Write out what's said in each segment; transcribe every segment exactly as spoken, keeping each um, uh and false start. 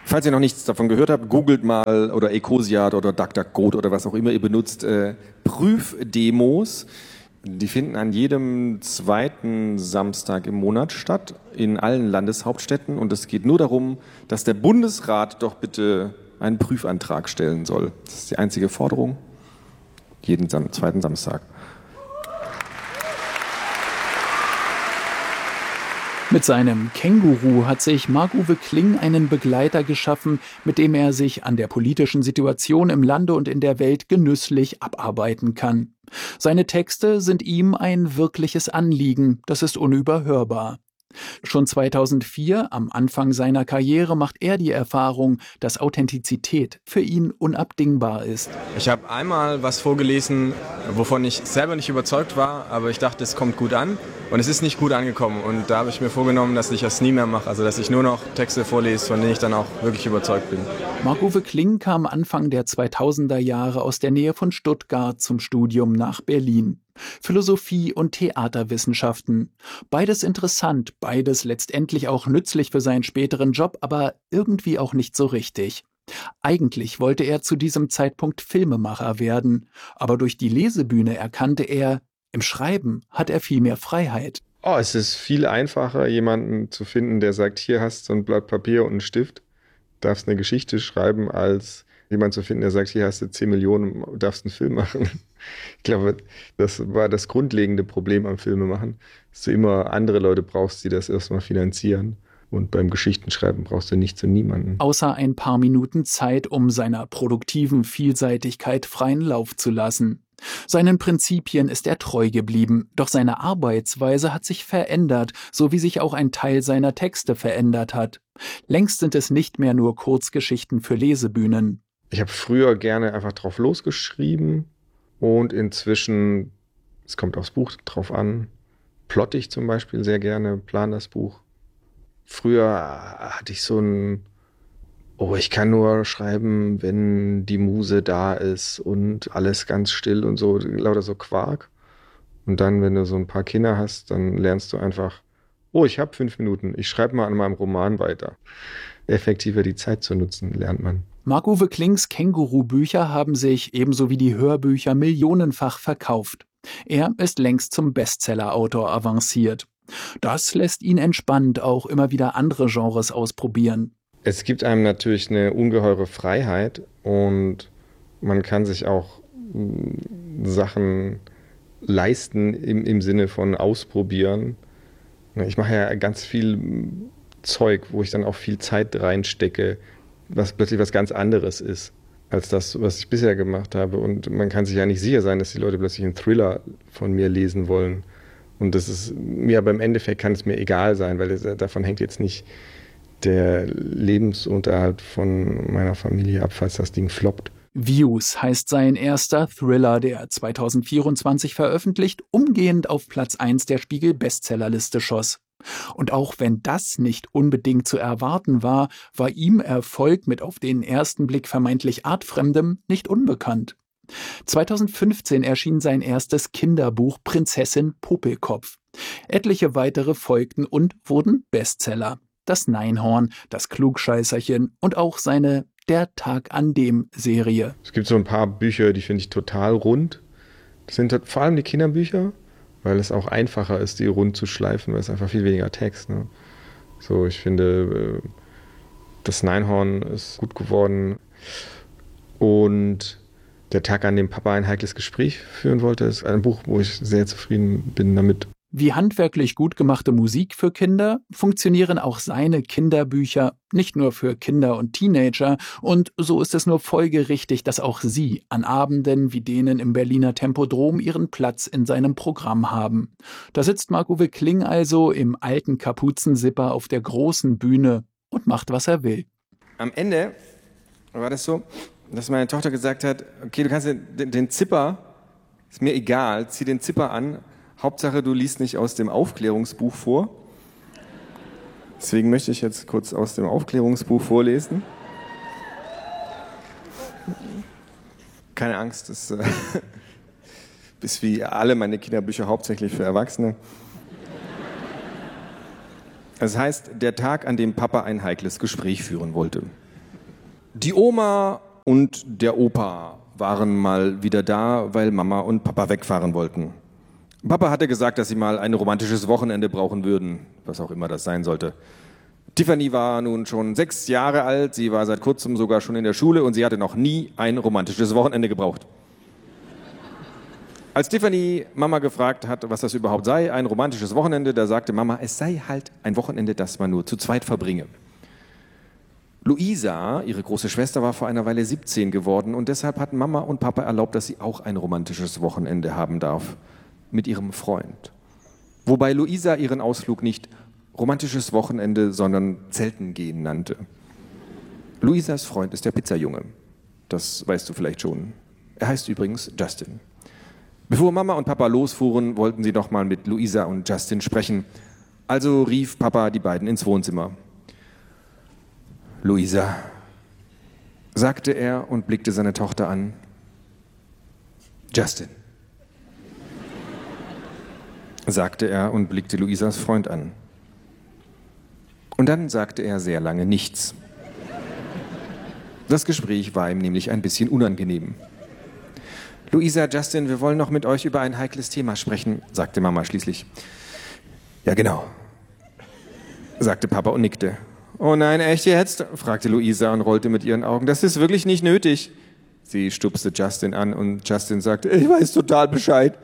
Falls ihr noch nichts davon gehört habt, googelt mal oder Ecosiat oder DuckDuckGo oder was auch immer ihr benutzt, äh, Prüfdemos. Die finden an jedem zweiten Samstag im Monat statt, in allen Landeshauptstädten. Und es geht nur darum, dass der Bundesrat doch bitte einen Prüfantrag stellen soll. Das ist die einzige Forderung. Jeden Sam- zweiten Samstag. Mit seinem Känguru hat sich Marc-Uwe Kling einen Begleiter geschaffen, mit dem er sich an der politischen Situation im Lande und in der Welt genüsslich abarbeiten kann. Seine Texte sind ihm ein wirkliches Anliegen, das ist unüberhörbar. Schon zweitausendvier, am Anfang seiner Karriere, macht er die Erfahrung, dass Authentizität für ihn unabdingbar ist. Ich habe einmal was vorgelesen, wovon ich selber nicht überzeugt war, aber ich dachte, es kommt gut an und es ist nicht gut angekommen. Und da habe ich mir vorgenommen, dass ich das nie mehr mache, also dass ich nur noch Texte vorlese, von denen ich dann auch wirklich überzeugt bin. Marc-Uwe Kling kam Anfang der zweitausender Jahre aus der Nähe von Stuttgart zum Studium nach Berlin. Philosophie und Theaterwissenschaften. Beides interessant, beides letztendlich auch nützlich für seinen späteren Job, aber irgendwie auch nicht so richtig. Eigentlich wollte er zu diesem Zeitpunkt Filmemacher werden, aber durch die Lesebühne erkannte er, im Schreiben hat er viel mehr Freiheit. Oh, es ist viel einfacher, jemanden zu finden, der sagt, hier hast du ein Blatt Papier und einen Stift, darfst eine Geschichte schreiben, als jemand zu finden, der sagt, hier hast du zehn Millionen, darfst einen Film machen. Ich glaube, das war das grundlegende Problem am Filmemachen, dass du immer andere Leute brauchst, die das erstmal finanzieren. Und beim Geschichtenschreiben brauchst du nichts und niemanden. Außer ein paar Minuten Zeit, um seiner produktiven Vielseitigkeit freien Lauf zu lassen. Seinen Prinzipien ist er treu geblieben, doch seine Arbeitsweise hat sich verändert, so wie sich auch ein Teil seiner Texte verändert hat. Längst sind es nicht mehr nur Kurzgeschichten für Lesebühnen. Ich habe früher gerne einfach drauf losgeschrieben und inzwischen, es kommt aufs Buch drauf an, plotte ich zum Beispiel sehr gerne, plan das Buch. Früher hatte ich so ein, oh, ich kann nur schreiben, wenn die Muse da ist und alles ganz still und so, lauter so Quark. Und dann, wenn du so ein paar Kinder hast, dann lernst du einfach, oh, ich habe fünf Minuten, ich schreibe mal an meinem Roman weiter. Effektiver die Zeit zu nutzen, lernt man. Marc-Uwe Klings Känguru-Bücher haben sich, ebenso wie die Hörbücher, millionenfach verkauft. Er ist längst zum Bestseller-Autor avanciert. Das lässt ihn entspannt auch immer wieder andere Genres ausprobieren. Es gibt einem natürlich eine ungeheure Freiheit und man kann sich auch Sachen leisten im, im Sinne von ausprobieren. Ich mache ja ganz viel Zeug, wo ich dann auch viel Zeit reinstecke, was plötzlich was ganz anderes ist als das, was ich bisher gemacht habe. Und man kann sich ja nicht sicher sein, dass die Leute plötzlich einen Thriller von mir lesen wollen. Und das ist mir aber im Endeffekt kann es mir egal sein, weil das, davon hängt jetzt nicht der Lebensunterhalt von meiner Familie ab, falls das Ding floppt. Views heißt sein erster Thriller, der zweitausendvierundzwanzig veröffentlicht, umgehend auf Platz eins der Spiegel-Bestsellerliste schoss. Und auch wenn das nicht unbedingt zu erwarten war, war ihm Erfolg mit auf den ersten Blick vermeintlich Artfremdem nicht unbekannt. zweitausendfünfzehn erschien sein erstes Kinderbuch Prinzessin Popelkopf. Etliche weitere folgten und wurden Bestseller. Das Neinhorn, das Klugscheißerchen und auch seine Der Tag an dem Serie. Es gibt so ein paar Bücher, die finde ich total rund. Das sind vor allem die Kinderbücher, weil es auch einfacher ist, die rund zu schleifen, weil es einfach viel weniger Text. Ne? So, ich finde, das Neinhorn ist gut geworden. Und Der Tag, an dem Papa ein heikles Gespräch führen wollte, ist ein Buch, wo ich sehr zufrieden bin damit. Wie handwerklich gut gemachte Musik für Kinder, funktionieren auch seine Kinderbücher nicht nur für Kinder und Teenager. Und so ist es nur folgerichtig, dass auch sie an Abenden wie denen im Berliner Tempodrom ihren Platz in seinem Programm haben. Da sitzt Marc-Uwe Kling also im alten Kapuzensipper auf der großen Bühne und macht, was er will. Am Ende war das so, dass meine Tochter gesagt hat, okay, du kannst den, den Zipper, ist mir egal, zieh den Zipper an, Hauptsache du liest nicht aus dem Aufklärungsbuch vor. Deswegen möchte ich jetzt kurz aus dem Aufklärungsbuch vorlesen. Keine Angst, das äh, ist wie alle meine Kinderbücher hauptsächlich für Erwachsene. Es heißt, der Tag, an dem Papa ein heikles Gespräch führen wollte. Die Oma und der Opa waren mal wieder da, weil Mama und Papa wegfahren wollten. Papa hatte gesagt, dass sie mal ein romantisches Wochenende brauchen würden, was auch immer das sein sollte. Tiffany war nun schon sechs Jahre alt, sie war seit kurzem sogar schon in der Schule und sie hatte noch nie ein romantisches Wochenende gebraucht. Als Tiffany Mama gefragt hat, was das überhaupt sei, ein romantisches Wochenende, da sagte Mama, es sei halt ein Wochenende, das man nur zu zweit verbringe. Luisa, ihre große Schwester, war vor einer Weile siebzehn geworden und deshalb hatten Mama und Papa erlaubt, dass sie auch ein romantisches Wochenende haben darf. Mit ihrem Freund. Wobei Luisa ihren Ausflug nicht romantisches Wochenende, sondern Zelten gehen nannte. Luisas Freund ist der Pizzajunge. Das weißt du vielleicht schon. Er heißt übrigens Justin. Bevor Mama und Papa losfuhren, wollten sie noch mal mit Luisa und Justin sprechen. Also rief Papa die beiden ins Wohnzimmer. Luisa, sagte er und blickte seine Tochter an. Justin, sagte er und blickte Luisas Freund an. Und dann sagte er sehr lange nichts. Das Gespräch war ihm nämlich ein bisschen unangenehm. Luisa, Justin, wir wollen noch mit euch über ein heikles Thema sprechen, sagte Mama schließlich. Ja, genau, sagte Papa und nickte. Oh nein, echt jetzt? Fragte Luisa und rollte mit ihren Augen. Das ist wirklich nicht nötig. Sie stupste Justin an und Justin sagte, ich weiß total Bescheid.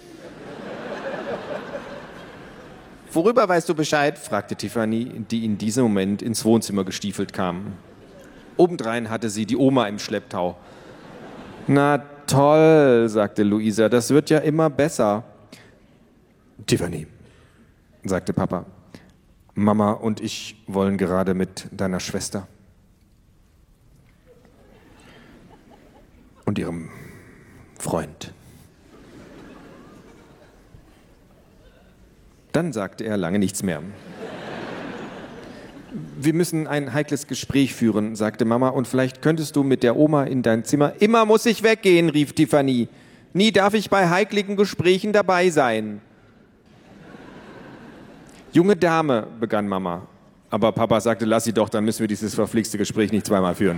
Worüber weißt du Bescheid? Fragte Tiffany, die in diesem Moment ins Wohnzimmer gestiefelt kam. Obendrein hatte sie die Oma im Schlepptau. Na toll, sagte Luisa, das wird ja immer besser. Tiffany, sagte Papa, Mama und ich wollen gerade mit deiner Schwester und ihrem Freund. Dann sagte er lange nichts mehr. Wir müssen ein heikles Gespräch führen, sagte Mama, und vielleicht könntest du mit der Oma in dein Zimmer. Immer muss ich weggehen, rief Tiffany. Nie darf ich bei heikligen Gesprächen dabei sein. Junge Dame, begann Mama. Aber Papa sagte, lass sie doch, dann müssen wir dieses verflixte Gespräch nicht zweimal führen.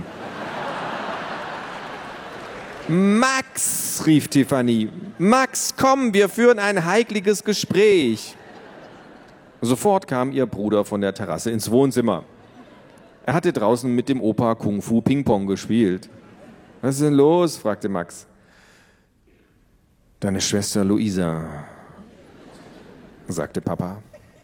Max, rief Tiffany. Max, komm, wir führen ein heikliges Gespräch. Sofort kam ihr Bruder von der Terrasse ins Wohnzimmer. Er hatte draußen mit dem Opa Kung Fu Ping-Pong gespielt. Was ist denn los? Fragte Max. Deine Schwester Luisa, sagte Papa.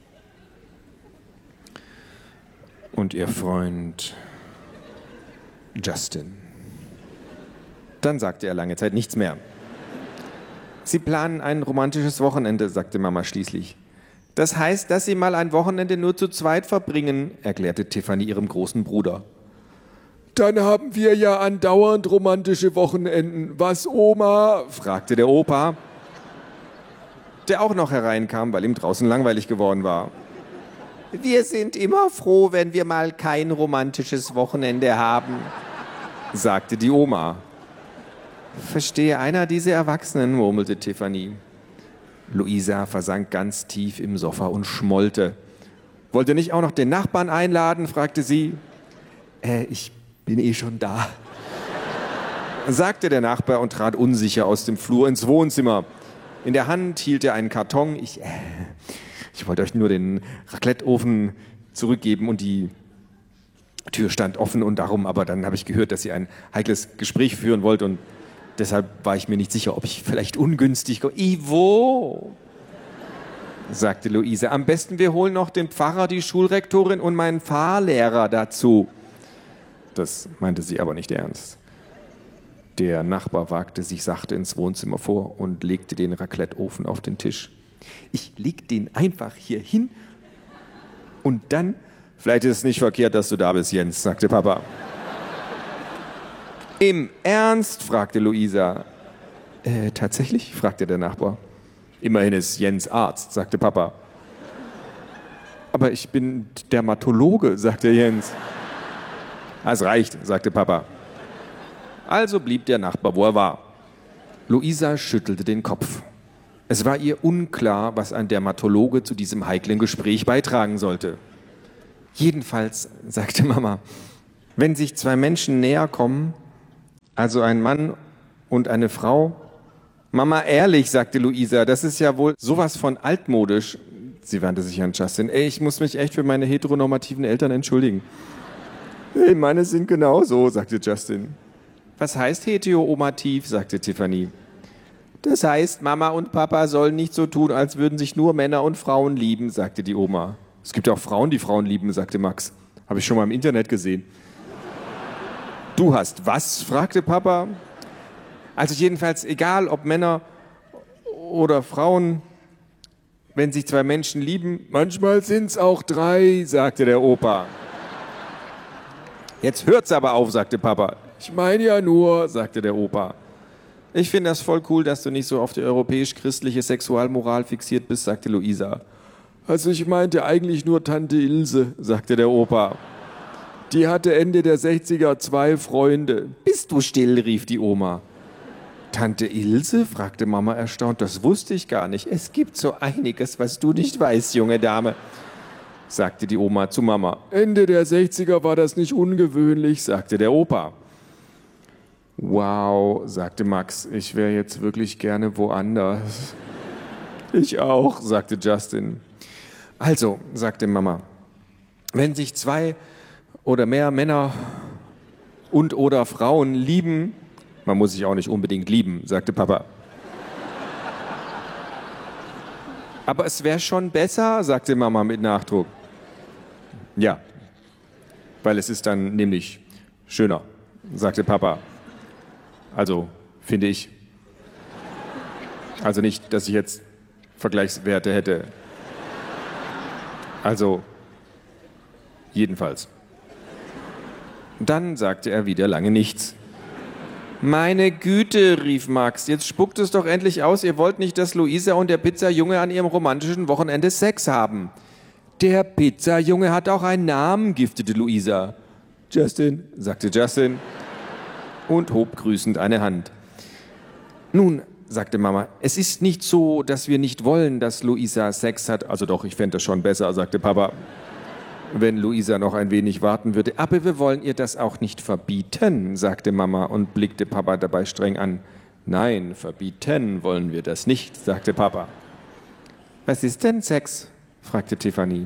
Und ihr Freund Justin. Dann sagte er lange Zeit nichts mehr. Sie planen ein romantisches Wochenende, sagte Mama schließlich. Das heißt, dass Sie mal ein Wochenende nur zu zweit verbringen, erklärte Tiffany ihrem großen Bruder. Dann haben wir ja andauernd romantische Wochenenden. Was, Oma? Fragte der Opa, der auch noch hereinkam, weil ihm draußen langweilig geworden war. Wir sind immer froh, wenn wir mal kein romantisches Wochenende haben, sagte die Oma. Verstehe einer diese Erwachsenen, murmelte Tiffany. Luisa versank ganz tief im Sofa und schmollte. Wollt ihr nicht auch noch den Nachbarn einladen, fragte sie. Äh, ich bin eh schon da, sagte der Nachbar und trat unsicher aus dem Flur ins Wohnzimmer. In der Hand hielt er einen Karton. Ich, äh, ich wollte euch nur den Raclette-Ofen zurückgeben und die Tür stand offen und darum, aber dann habe ich gehört, dass ihr ein heikles Gespräch führen wollt und deshalb war ich mir nicht sicher, ob ich vielleicht ungünstig komme. Ivo, sagte Luisa, am besten wir holen noch den Pfarrer, die Schulrektorin und meinen Fahrlehrer dazu. Das meinte sie aber nicht ernst. Der Nachbar wagte sich sachte ins Wohnzimmer vor und legte den Raclette-Ofen auf den Tisch. Ich leg den einfach hier hin und dann... Vielleicht ist es nicht verkehrt, dass du da bist, Jens, sagte Papa. Im Ernst? Fragte Luisa. Äh, tatsächlich? Fragte der Nachbar. Immerhin ist Jens Arzt, sagte Papa. Aber ich bin Dermatologe, sagte Jens. Es reicht, sagte Papa. Also blieb der Nachbar, wo er war. Luisa schüttelte den Kopf. Es war ihr unklar, was ein Dermatologe zu diesem heiklen Gespräch beitragen sollte. Jedenfalls, sagte Mama, Wenn sich zwei Menschen näher kommen, also ein Mann und eine Frau. Mama, ehrlich, sagte Luisa, das ist ja wohl sowas von altmodisch. Sie wandte sich an Justin. Ey, ich muss mich echt für meine heteronormativen Eltern entschuldigen. Hey, meine sind genauso, sagte Justin. Was heißt heteronormativ, sagte Tiffany. Das heißt, Mama und Papa sollen nicht so tun, als würden sich nur Männer und Frauen lieben, sagte die Oma. Es gibt ja auch Frauen, die Frauen lieben, sagte Max. Habe ich schon mal im Internet gesehen. Du hast was? Fragte Papa. Also jedenfalls, egal ob Männer oder Frauen, wenn sich zwei Menschen lieben, manchmal sind's auch drei, sagte der Opa. Jetzt hört's aber auf, sagte Papa. Ich meine ja nur, sagte der Opa. Ich finde das voll cool, dass du nicht so auf die europäisch-christliche Sexualmoral fixiert bist, sagte Luisa. Also ich meinte eigentlich nur Tante Ilse, sagte der Opa. Die hatte Ende der sechziger zwei Freunde. Bist du still, rief die Oma. Tante Ilse? Fragte Mama erstaunt. Das wusste ich gar nicht. Es gibt so einiges, was du nicht weißt, junge Dame, sagte die Oma zu Mama. Ende der sechziger war das nicht ungewöhnlich, sagte der Opa. Wow, sagte Max, ich wäre jetzt wirklich gerne woanders. Ich auch, sagte Justin. Also, sagte Mama, wenn sich zwei oder mehr Männer und oder Frauen lieben, man muss sich auch nicht unbedingt lieben, sagte Papa. Aber es wäre schon besser, sagte Mama mit Nachdruck. Ja, weil es ist dann nämlich schöner, sagte Papa. Also, finde ich. Also nicht, dass ich jetzt Vergleichswerte hätte. Also, jedenfalls. Dann sagte er wieder lange nichts. Meine Güte, rief Max, jetzt spuckt es doch endlich aus. Ihr wollt nicht, dass Luisa und der Pizzajunge an ihrem romantischen Wochenende Sex haben. Der Pizzajunge hat auch einen Namen, giftete Luisa. Justin, sagte Justin und hob grüßend eine Hand. Nun, sagte Mama, es ist nicht so, dass wir nicht wollen, dass Luisa Sex hat. Also doch, ich fände das schon besser, sagte Papa, wenn Luisa noch ein wenig warten würde. Aber wir wollen ihr das auch nicht verbieten, sagte Mama und blickte Papa dabei streng an. Nein, verbieten wollen wir das nicht, sagte Papa. Was ist denn Sex? Fragte Tiffany.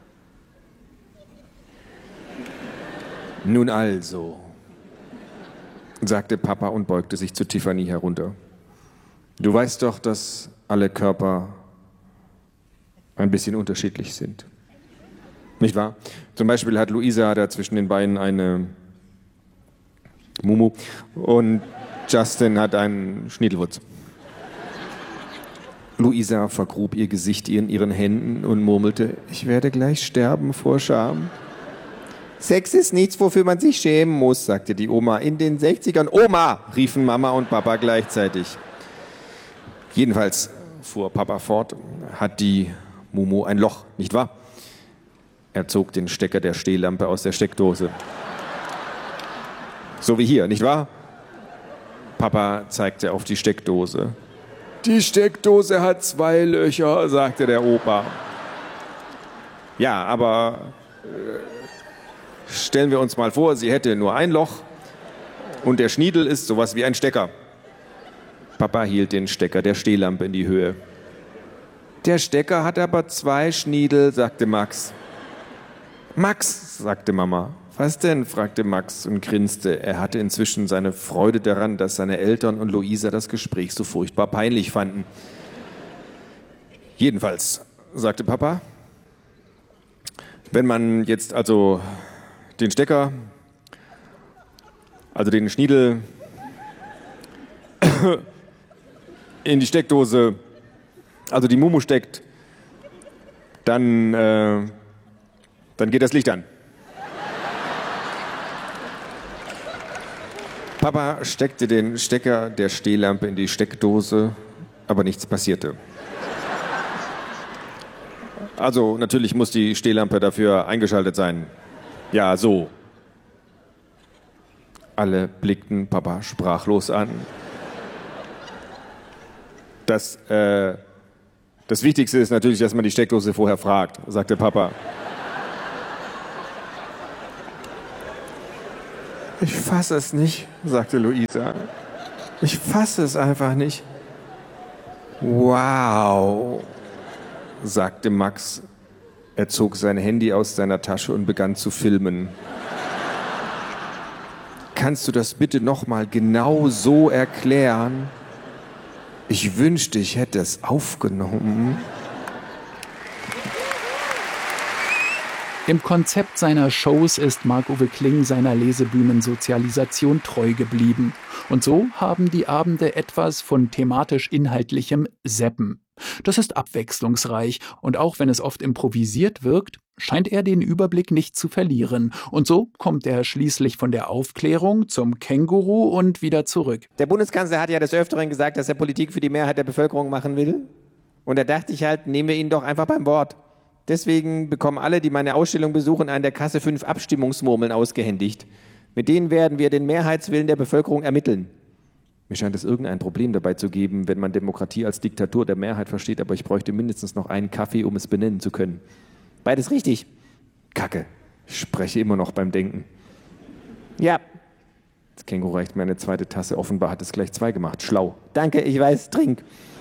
Nun also, sagte Papa und beugte sich zu Tiffany herunter. Du weißt doch, dass alle Körper ein bisschen unterschiedlich sind. Nicht wahr? Zum Beispiel hat Luisa da zwischen den Beinen eine Mumu und Justin hat einen Schniedelwurz. Luisa vergrub ihr Gesicht in ihren Händen und murmelte, ich werde gleich sterben vor Scham. Sex ist nichts, wofür man sich schämen muss, sagte die Oma. In den sechzigern, Oma, riefen Mama und Papa gleichzeitig. Jedenfalls, fuhr Papa fort, hat die Mumu ein Loch, nicht wahr? Er zog den Stecker der Stehlampe aus der Steckdose. So wie hier, nicht wahr? Papa zeigte auf die Steckdose. Die Steckdose hat zwei Löcher, sagte der Opa. Ja, aber äh, stellen wir uns mal vor, sie hätte nur ein Loch und der Schniedel ist sowas wie ein Stecker. Papa hielt den Stecker der Stehlampe in die Höhe. Der Stecker hat aber zwei Schniedel, sagte Max. Max, sagte Mama. Was denn? Fragte Max und grinste. Er hatte inzwischen seine Freude daran, dass seine Eltern und Luisa das Gespräch so furchtbar peinlich fanden. Jedenfalls, sagte Papa, wenn man jetzt also den Stecker, also den Schniedel in die Steckdose, also die Mumu steckt, dann, äh, dann geht das Licht an. Papa steckte den Stecker der Stehlampe in die Steckdose, aber nichts passierte. Also natürlich muss die Stehlampe dafür eingeschaltet sein. Ja, so. Alle blickten Papa sprachlos an. Das, äh, das Wichtigste ist natürlich, dass man die Steckdose vorher fragt, sagte Papa. Ich fasse es nicht, sagte Luisa. Ich fasse es einfach nicht. Wow, sagte Max. Er zog sein Handy aus seiner Tasche und begann zu filmen. Kannst du das bitte noch mal genau so erklären? Ich wünschte, ich hätte es aufgenommen. Im Konzept seiner Shows ist Marc-Uwe Kling seiner Lesebühnensozialisation treu geblieben. Und so haben die Abende etwas von thematisch-inhaltlichem Seppen. Das ist abwechslungsreich und auch wenn es oft improvisiert wirkt, scheint er den Überblick nicht zu verlieren. Und so kommt er schließlich von der Aufklärung zum Känguru und wieder zurück. Der Bundeskanzler hat ja des Öfteren gesagt, dass er Politik für die Mehrheit der Bevölkerung machen will. Und da dachte ich halt, nehmen wir ihn doch einfach beim Wort. Deswegen bekommen alle, die meine Ausstellung besuchen, an der Kasse fünf Abstimmungsmurmeln ausgehändigt. Mit denen werden wir den Mehrheitswillen der Bevölkerung ermitteln. Mir scheint es irgendein Problem dabei zu geben, wenn man Demokratie als Diktatur der Mehrheit versteht, aber ich bräuchte mindestens noch einen Kaffee, um es benennen zu können. Beides richtig. Kacke, ich spreche immer noch beim Denken. Ja. Das Känguru reicht mir eine zweite Tasse, offenbar hat es gleich zwei gemacht. Schlau. Danke, ich weiß, trink.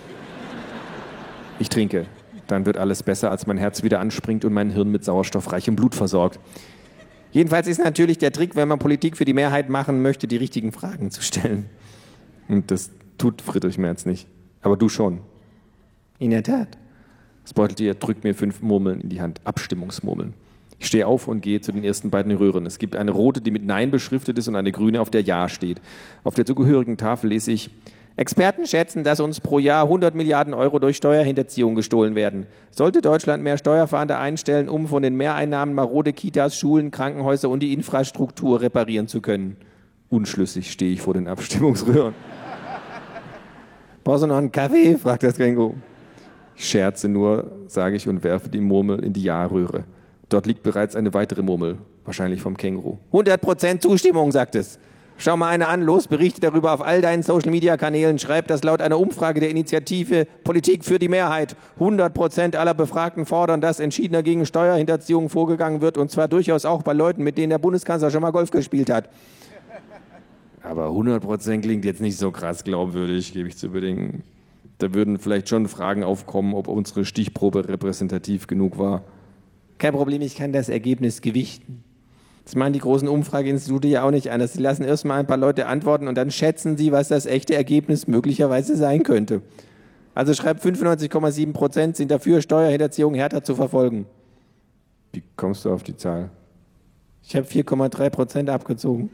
Ich trinke. Dann wird alles besser, als mein Herz wieder anspringt und mein Hirn mit sauerstoffreichem Blut versorgt. Jedenfalls ist natürlich der Trick, wenn man Politik für die Mehrheit machen möchte, die richtigen Fragen zu stellen. Und das tut Friedrich Merz nicht. Aber du schon. In der Tat. Das Beuteltier drückt mir fünf Murmeln in die Hand. Abstimmungsmurmeln. Ich stehe auf und gehe zu den ersten beiden Röhren. Es gibt eine rote, die mit Nein beschriftet ist und eine grüne, auf der Ja steht. Auf der zugehörigen Tafel lese ich: Experten schätzen, dass uns pro Jahr hundert Milliarden Euro durch Steuerhinterziehung gestohlen werden. Sollte Deutschland mehr Steuerfahnder einstellen, um von den Mehreinnahmen marode Kitas, Schulen, Krankenhäuser und die Infrastruktur reparieren zu können? Unschlüssig stehe ich vor den Abstimmungsröhren. Brauchst du noch einen Kaffee? Fragt das Känguru. Ich scherze nur, sage ich und werfe die Murmel in die Ja-Röhre. Dort liegt bereits eine weitere Murmel, wahrscheinlich vom Känguru. hundert Prozent Zustimmung, sagt es. Schau mal eine an, los, berichte darüber auf all deinen Social-Media-Kanälen, schreib das laut einer Umfrage der Initiative Politik für die Mehrheit. hundert Prozent aller Befragten fordern, dass entschiedener gegen Steuerhinterziehung vorgegangen wird, und zwar durchaus auch bei Leuten, mit denen der Bundeskanzler schon mal Golf gespielt hat. Aber hundert Prozent klingt jetzt nicht so krass glaubwürdig, gebe ich zu bedenken. Da würden vielleicht schon Fragen aufkommen, ob unsere Stichprobe repräsentativ genug war. Kein Problem, ich kann das Ergebnis gewichten. Das machen die großen Umfrageinstitute ja auch nicht anders. Sie lassen erst mal ein paar Leute antworten und dann schätzen sie, was das echte Ergebnis möglicherweise sein könnte. Also schreibt fünfundneunzig Komma sieben Prozent sind dafür, Steuerhinterziehung härter zu verfolgen. Wie kommst du auf die Zahl? Ich habe vier Komma drei Prozent abgezogen.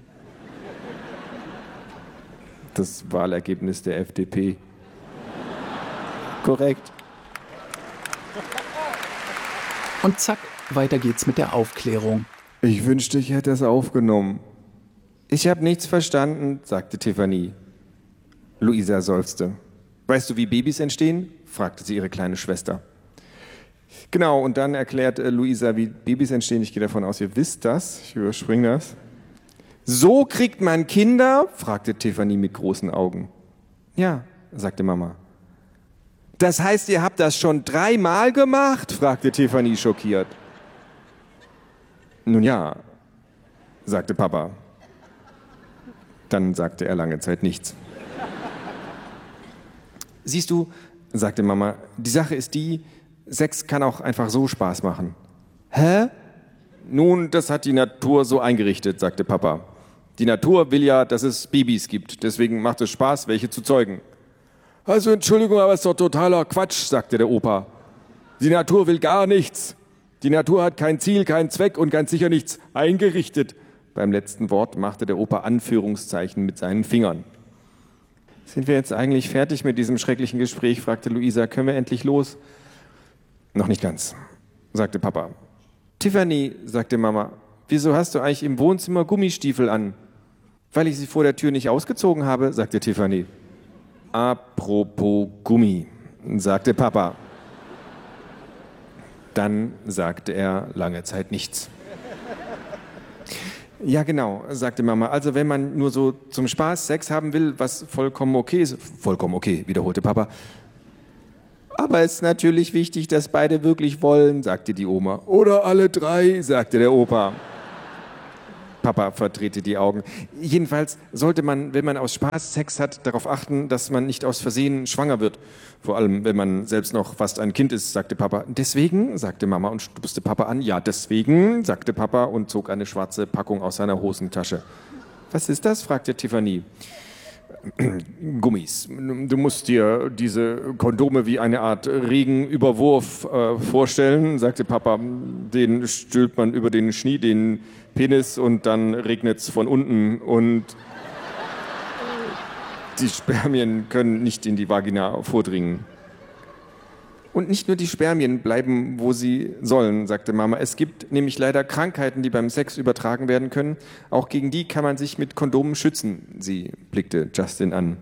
Das Wahlergebnis der F D P. Korrekt. Und zack, weiter geht's mit der Aufklärung. Ich wünschte, ich hätte es aufgenommen. Ich habe nichts verstanden, sagte Tiffany. Luisa seufzte. Weißt du, wie Babys entstehen? Fragte sie ihre kleine Schwester. Genau, und dann erklärt äh, Luisa, wie Babys entstehen. Ich gehe davon aus, ihr wisst das. Ich überspringe das. So kriegt man Kinder? Fragte Tiffany mit großen Augen. Ja, sagte Mama. Das heißt, ihr habt das schon dreimal gemacht? Fragte Tiffany schockiert. Nun ja, sagte Papa. Dann sagte er lange Zeit nichts. Siehst du, sagte Mama, die Sache ist die, Sex kann auch einfach so Spaß machen. Hä? Nun, das hat die Natur so eingerichtet, sagte Papa. Die Natur will ja, dass es Babys gibt, deswegen macht es Spaß, welche zu zeugen. Also Entschuldigung, aber es ist doch totaler Quatsch, sagte der Opa. Die Natur will gar nichts. Die Natur hat kein Ziel, keinen Zweck und ganz sicher nichts eingerichtet. Beim letzten Wort machte der Opa Anführungszeichen mit seinen Fingern. Sind wir jetzt eigentlich fertig mit diesem schrecklichen Gespräch, fragte Luisa. Können wir endlich los? Noch nicht ganz, sagte Papa. Tiffany, sagte Mama, wieso hast du eigentlich im Wohnzimmer Gummistiefel an? Weil ich sie vor der Tür nicht ausgezogen habe, sagte Tiffany. Apropos Gummi, sagte Papa. Dann sagte er lange Zeit nichts. Ja, genau, sagte Mama. Also wenn man nur so zum Spaß Sex haben will, was vollkommen okay ist. Vollkommen okay, wiederholte Papa. Aber es ist natürlich wichtig, dass beide wirklich wollen, sagte die Oma. Oder alle drei, sagte der Opa. Papa verdrehte die Augen. Jedenfalls sollte man, wenn man aus Spaß Sex hat, darauf achten, dass man nicht aus Versehen schwanger wird. Vor allem, wenn man selbst noch fast ein Kind ist, sagte Papa. Deswegen, sagte Mama und stupste Papa an. Ja, deswegen, sagte Papa und zog eine schwarze Packung aus seiner Hosentasche. Was ist das? fragte Tiffany. Gummis. Du musst dir diese Kondome wie eine Art Regenüberwurf äh, vorstellen, sagte Papa. Den stülpt man über den Schnie, den Penis, und dann regnet's von unten und die Spermien können nicht in die Vagina vordringen. Und nicht nur die Spermien bleiben, wo sie sollen, sagte Mama. Es gibt nämlich leider Krankheiten, die beim Sex übertragen werden können. Auch gegen die kann man sich mit Kondomen schützen. Sie blickte Justin an.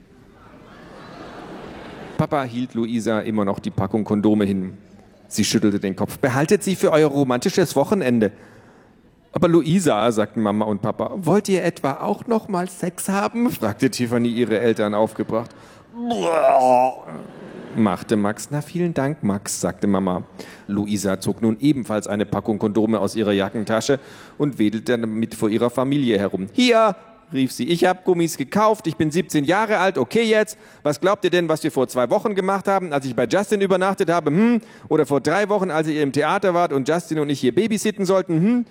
Papa hielt Luisa immer noch die Packung Kondome hin. Sie schüttelte den Kopf. Behaltet sie für euer romantisches Wochenende. Aber Luisa, sagten Mama und Papa, wollt ihr etwa auch noch mal Sex haben? fragte Tiffany ihre Eltern aufgebracht. Machte Max. Na, vielen Dank, Max, sagte Mama. Luisa zog nun ebenfalls eine Packung Kondome aus ihrer Jackentasche und wedelte damit vor ihrer Familie herum. Hier, rief sie, ich habe Gummis gekauft, ich bin siebzehn Jahre alt, okay jetzt. Was glaubt ihr denn, was wir vor zwei Wochen gemacht haben, als ich bei Justin übernachtet habe? Hm? Oder vor drei Wochen, als ihr im Theater wart und Justin und ich hier babysitten sollten? Hm?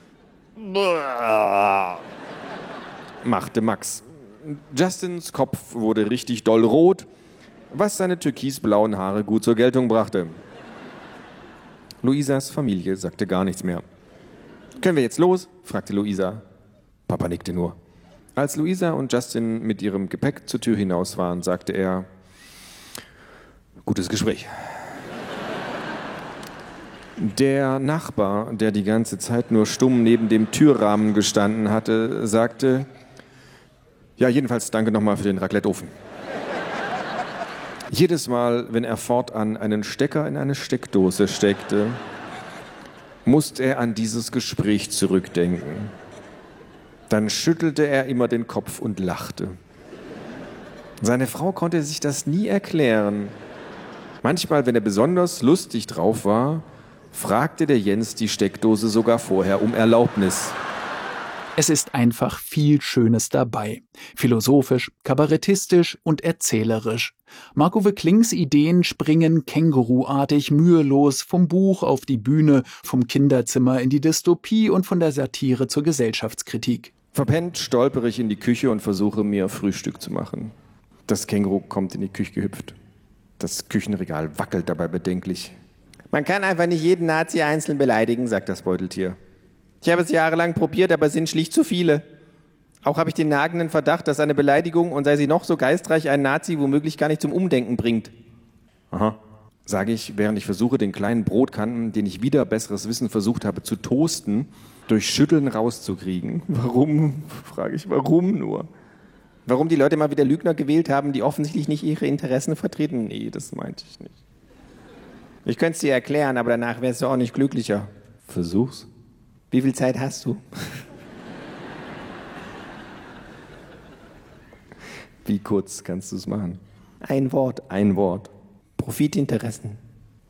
Machte Max. Justins Kopf wurde richtig doll rot, was seine türkisblauen Haare gut zur Geltung brachte. Luisas Familie sagte gar nichts mehr. Können wir jetzt los? fragte Luisa. Papa nickte nur. Als Luisa und Justin mit ihrem Gepäck zur Tür hinaus waren, sagte er, gutes Gespräch. Der Nachbar, der die ganze Zeit nur stumm neben dem Türrahmen gestanden hatte, sagte, ja, jedenfalls danke nochmal für den Racletteofen. Jedes Mal, wenn er fortan einen Stecker in eine Steckdose steckte, musste er an dieses Gespräch zurückdenken. Dann schüttelte er immer den Kopf und lachte. Seine Frau konnte sich das nie erklären. Manchmal, wenn er besonders lustig drauf war, fragte der Jens die Steckdose sogar vorher um Erlaubnis. Es ist einfach viel Schönes dabei. Philosophisch, kabarettistisch und erzählerisch. Marc-Uwe Klings Ideen springen känguruartig mühelos vom Buch auf die Bühne, vom Kinderzimmer in die Dystopie und von der Satire zur Gesellschaftskritik. Verpennt stolpere ich in die Küche und versuche mir Frühstück zu machen. Das Känguru kommt in die Küche gehüpft. Das Küchenregal wackelt dabei bedenklich. Man kann einfach nicht jeden Nazi einzeln beleidigen, sagt das Beuteltier. Ich habe es jahrelang probiert, aber es sind schlicht zu viele. Auch habe ich den nagenden Verdacht, dass eine Beleidigung, und sei sie noch so geistreich, einen Nazi womöglich gar nicht zum Umdenken bringt. Aha, sage ich, während ich versuche, den kleinen Brotkanten, den ich wieder besseres Wissen versucht habe zu toasten, durch Schütteln rauszukriegen. Warum, frage ich, warum nur? Warum die Leute mal wieder Lügner gewählt haben, die offensichtlich nicht ihre Interessen vertreten? Nee, das meinte ich nicht. Ich könnte es dir erklären, aber danach wärst du auch nicht glücklicher. Versuch's. Wie viel Zeit hast du? Wie kurz kannst du es machen? Ein Wort. Ein Wort. Profitinteressen.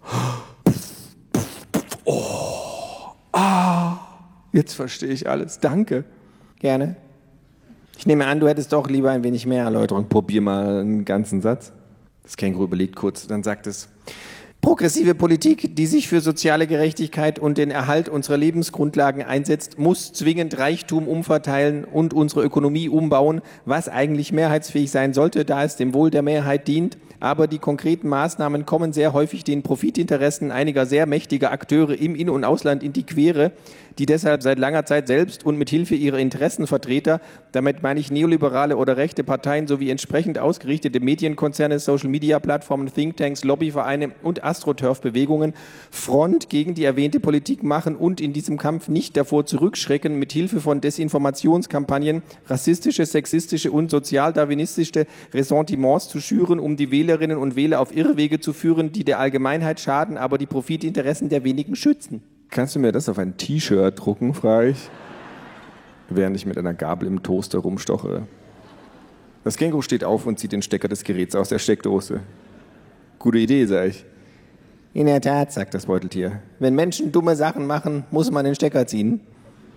Oh. Ah. Jetzt verstehe ich alles. Danke. Gerne. Ich nehme an, du hättest doch lieber ein wenig mehr Erläuterung. Probier mal einen ganzen Satz. Das Känguru überlegt kurz, dann sagt es: Progressive Politik, die sich für soziale Gerechtigkeit und den Erhalt unserer Lebensgrundlagen einsetzt, muss zwingend Reichtum umverteilen und unsere Ökonomie umbauen, was eigentlich mehrheitsfähig sein sollte, da es dem Wohl der Mehrheit dient. Aber die konkreten Maßnahmen kommen sehr häufig den Profitinteressen einiger sehr mächtiger Akteure im In- und Ausland in die Quere, die deshalb seit langer Zeit selbst und mit Hilfe ihrer Interessenvertreter, damit meine ich neoliberale oder rechte Parteien sowie entsprechend ausgerichtete Medienkonzerne, Social-Media-Plattformen, Thinktanks, Lobbyvereine und AstroTurf-Bewegungen Front gegen die erwähnte Politik machen und in diesem Kampf nicht davor zurückschrecken, mit Hilfe von Desinformationskampagnen rassistische, sexistische und sozialdarwinistische Ressentiments zu schüren, um die Wählerinnen und Wähler auf Irrwege zu führen, die der Allgemeinheit schaden, aber die Profitinteressen der wenigen schützen. Kannst du mir das auf ein T-Shirt drucken, frage ich, während ich mit einer Gabel im Toaster rumstochere. Das Känguru steht auf und zieht den Stecker des Geräts aus der Steckdose. Gute Idee, sage ich. In der Tat, sagt das Beuteltier. Wenn Menschen dumme Sachen machen, muss man den Stecker ziehen.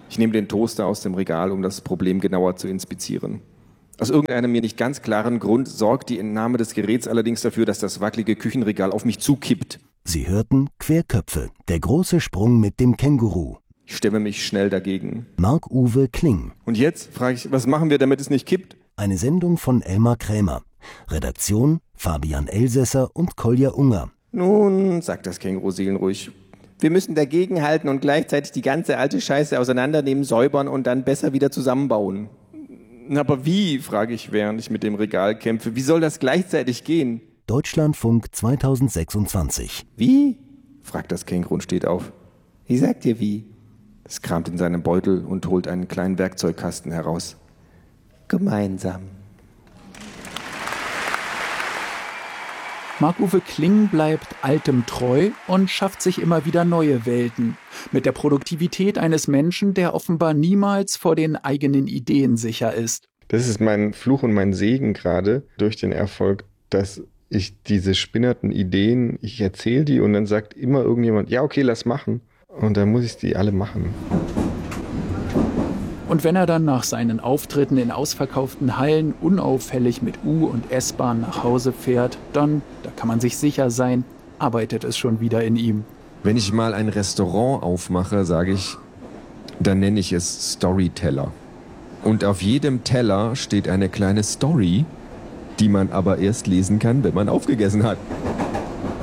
Ich nehme den Toaster aus dem Regal, um das Problem genauer zu inspizieren. Aus irgendeinem mir nicht ganz klaren Grund sorgt die Entnahme des Geräts allerdings dafür, dass das wackelige Küchenregal auf mich zukippt. Sie hörten Querköpfe, der große Sprung mit dem Känguru. Ich stemme mich schnell dagegen. Marc-Uwe Kling. Und jetzt frage ich, was machen wir, damit es nicht kippt? Eine Sendung von Elmar Krämer. Redaktion Fabian Elsässer und Kolja Unger. Nun, sagt das Känguru seelenruhig, wir müssen dagegenhalten und gleichzeitig die ganze alte Scheiße auseinandernehmen, säubern und dann besser wieder zusammenbauen. Aber wie, frage ich, während ich mit dem Regal kämpfe. Wie soll das gleichzeitig gehen? Deutschlandfunk zweitausendsechsundzwanzig. Wie? Fragt das Känguru und steht auf. Wie sagt ihr wie? Es kramt in seinem Beutel und holt einen kleinen Werkzeugkasten heraus. Gemeinsam. Marc-Uwe Kling bleibt altem treu und schafft sich immer wieder neue Welten. Mit der Produktivität eines Menschen, der offenbar niemals vor den eigenen Ideen sicher ist. Das ist mein Fluch und mein Segen gerade durch den Erfolg, dass ich diese spinnerten Ideen, ich erzähle die und dann sagt immer irgendjemand, ja okay, lass machen. Und dann muss ich die alle machen. Und wenn er dann nach seinen Auftritten in ausverkauften Hallen unauffällig mit U- und S-Bahn nach Hause fährt, dann, da kann man sich sicher sein, arbeitet es schon wieder in ihm. Wenn ich mal ein Restaurant aufmache, sage ich, dann nenne ich es Storyteller. Und auf jedem Teller steht eine kleine Story, die man aber erst lesen kann, wenn man aufgegessen hat.